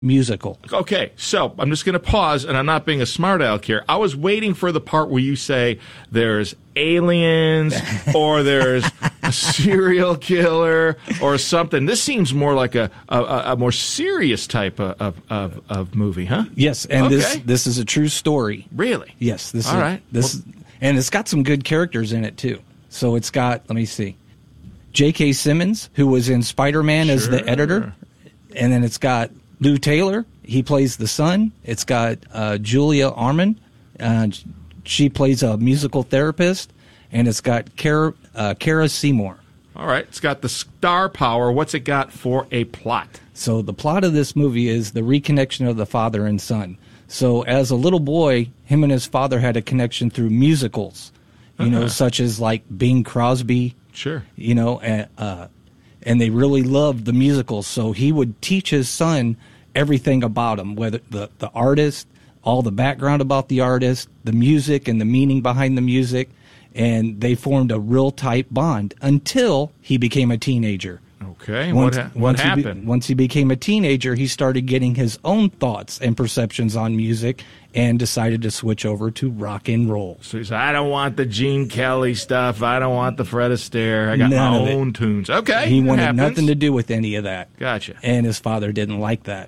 musical. Okay, so I'm just going to pause, and I'm not being a smart aleck here. I was waiting for the part where you say there's aliens or there's a serial killer or something. This seems more like a more serious type of movie, huh? Yes, and Okay. this is a true story. Really? Yes, All right. And it's got some good characters in it too. So it's got, let me see, J.K. Simmons, who was in Spider-Man as the editor, and then it's got Lou Taylor, he plays the son. It's got Julia Armand, she plays a musical therapist, and it's got Kara Seymour. All right, it's got the star power. What's it got for a plot? So the plot of this movie is the reconnection of the father and son. So as a little boy, him and his father had a connection through musicals, such as like Bing Crosby. Sure. And they really loved the musicals. So he would teach his son everything about them, whether the artist, all the background about the artist, the music and the meaning behind the music. And they formed a real tight bond until he became a teenager. Okay, what happened? Once he became a teenager, he started getting his own thoughts and perceptions on music and decided to switch over to rock and roll. So he said, I don't want the Gene Kelly stuff. I don't want the Fred Astaire. I got my own tunes. Okay, he wanted nothing to do with any of that. Gotcha. And his father didn't like that.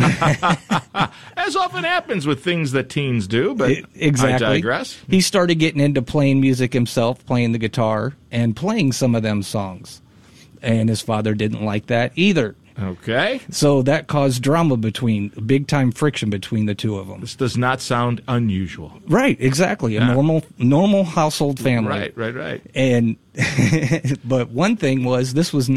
As often happens with things that teens do, but exactly. I digress. He started getting into playing music himself, playing the guitar, and playing some of them songs. And his father didn't like that either. Okay. So that caused drama big-time friction between the two of them. This does not sound unusual. Right, exactly. A normal household family. Right. And but one thing was, this was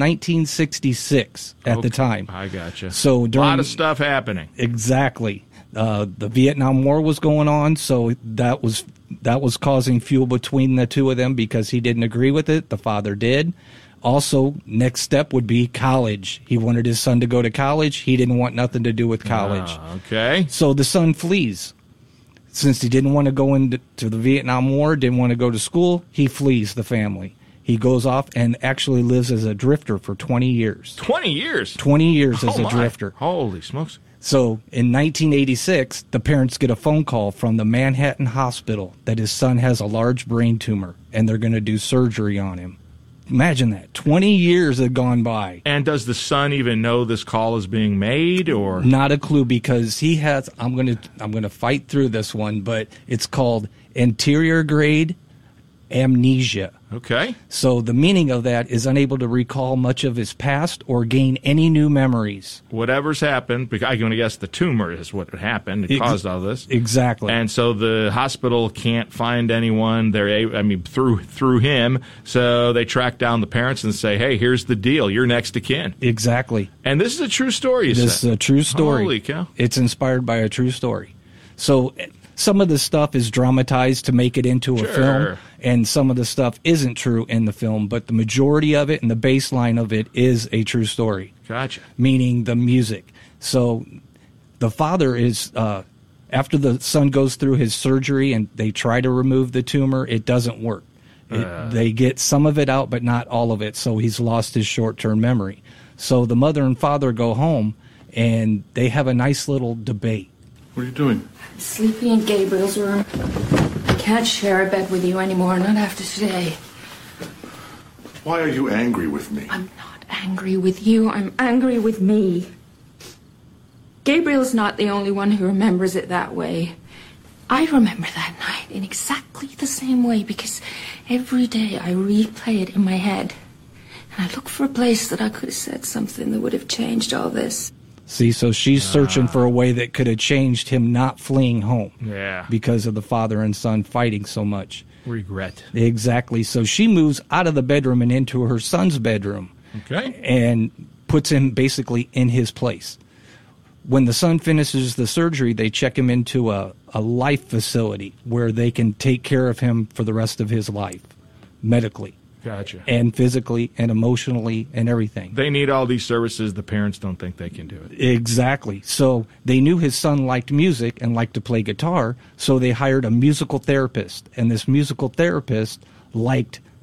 1966 at the time. I gotcha. So a lot of stuff happening. Exactly. The Vietnam War was going on, so that was causing fuel between the two of them because he didn't agree with it. The father did. Also, next step would be college. He wanted his son to go to college. He didn't want nothing to do with college. Okay. So the son flees. Since he didn't want to go into the Vietnam War, didn't want to go to school, he flees the family. He goes off and actually lives as a drifter for 20 years. 20 years? 20 years as a drifter. Holy smokes. So in 1986, the parents get a phone call from the Manhattan Hospital that his son has a large brain tumor and they're going to do surgery on him. Imagine that. 20 years had gone by. And does the son even know this call is being made, or? Not a clue, because he has, I'm going to fight through this one, but it's called anterior grade amnesia. Okay. So the meaning of that is unable to recall much of his past or gain any new memories. Whatever's happened, because I'm going to guess the tumor is what happened. It caused all this. Exactly. And so the hospital can't find anyone. Through him. So they track down the parents and say, hey, here's the deal. You're next to kin. Exactly. And this is a true story, you said? This is a true story. Holy cow. It's inspired by a true story. So some of the stuff is dramatized to make it into a film, and some of the stuff isn't true in the film, but the majority of it and the baseline of it is a true story. Gotcha. Meaning the music. So the father is, after the son goes through his surgery and they try to remove the tumor, it doesn't work. They get some of it out, but not all of it, so he's lost his short-term memory. So the mother and father go home, and they have a nice little debate. What are you doing? Sleeping in Gabriel's room. I can't share a bed with you anymore, not after today. Why are you angry with me? I'm not angry with you, I'm angry with me. Gabriel's not the only one who remembers it that way. I remember that night in exactly the same way because every day I replay it in my head. And I look for a place that I could have said something that would have changed all this. See, so she's searching for a way that could have changed him not fleeing home. Yeah. Because of the father and son fighting so much. Regret. Exactly. So she moves out of the bedroom and into her son's bedroom. Okay. And puts him basically in his place. When the son finishes the surgery, they check him into a life facility where they can take care of him for the rest of his life, medically. Gotcha. And physically and emotionally and everything. They need all these services. The parents don't think they can do it. Exactly. So they knew his son liked music and liked to play guitar, so they hired a musical therapist. And this musical therapist liked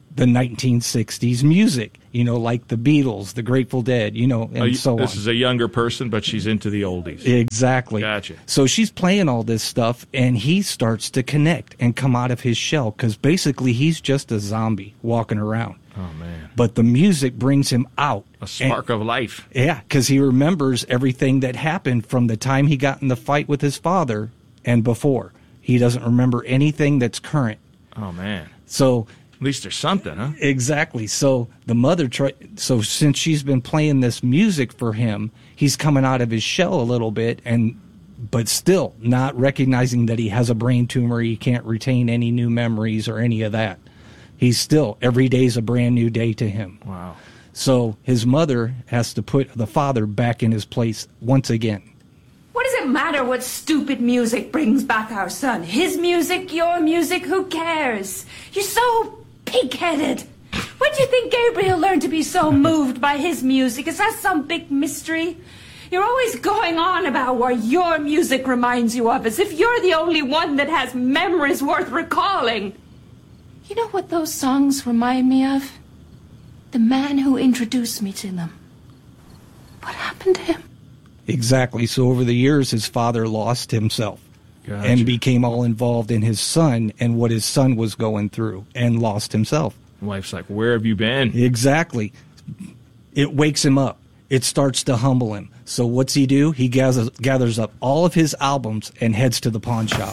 the 1960s music, like the Beatles, the Grateful Dead, and so on. This is a younger person, but she's into the oldies. Exactly. Gotcha. So she's playing all this stuff, and he starts to connect and come out of his shell, because basically he's just a zombie walking around. Oh, man. But the music brings him out. A spark of life. Yeah, because he remembers everything that happened from the time he got in the fight with his father and before. He doesn't remember anything that's current. Oh, man. So... At least there's something, huh? Exactly. So the mother so since she's been playing this music for him, he's coming out of his shell a little bit, but still not recognizing that he has a brain tumor. He can't retain any new memories or any of that. He's still, every day's a brand new day to him. Wow. So his mother has to put the father back in his place once again. What does it matter what stupid music brings back our son? His music, your music, who cares? You're so pig-headed. When do you think Gabriel learned to be so moved by his music? Is that some big mystery? You're always going on about what your music reminds you of, as if you're the only one that has memories worth recalling. You know what those songs remind me of? The man who introduced me to them. What happened to him? Exactly. So over the years, his father lost himself. Gotcha. And became all involved in his son and what his son was going through, and lost himself. Wife's like, where have you been? Exactly. It wakes him up. It starts to humble him. So what's he do? He gathers up all of his albums and heads to the pawn shop.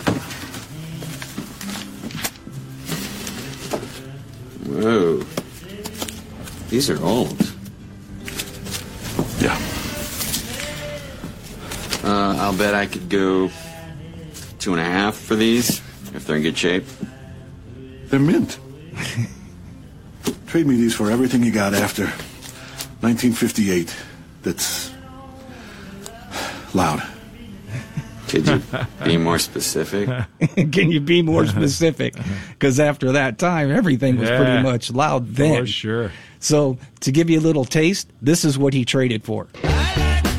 Whoa. These are old. Yeah. I'll bet I could go 2.5 for these, if they're in good shape. They're mint. Trade me these for everything you got after 1958. That's loud. Could you be more specific? Can you be more specific? Because after that time, everything was pretty much loud then. For sure. So to give you a little taste, this is what he traded for.